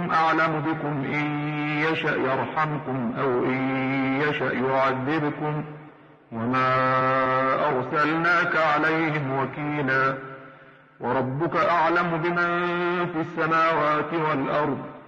ربكم أعلم بكم إن يشأ يرحمكم أو إن يشأ يعذبكم وما أرسلناك عليهم وكيلا وربك أعلم بمن في السماوات والأرض